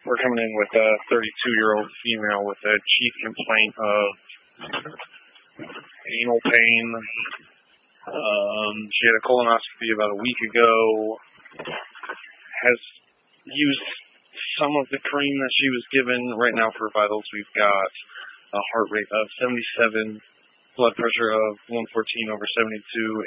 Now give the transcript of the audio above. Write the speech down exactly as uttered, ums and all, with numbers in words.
We're coming in with a thirty-two-year-old female with a chief complaint of anal pain. Um, she had a colonoscopy about a week ago. Has used some of the cream that she was given. Right now for vitals, we've got a heart rate of seventy-seven, blood pressure of one fourteen over seventy-two,